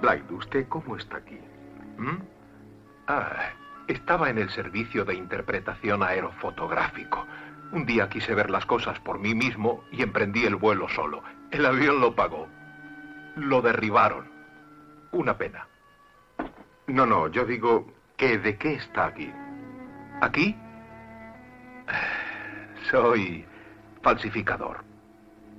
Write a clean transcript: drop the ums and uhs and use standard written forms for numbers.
Blythe, ¿usted cómo está aquí? ¿Mm? Estaba en el servicio de interpretación aerofotográfico. Un día quise ver las cosas por mí mismo y emprendí el vuelo solo. El avión lo pagó. Lo derribaron. Una pena. No, yo digo que ¿de qué está aquí? ¿Aquí? Soy falsificador.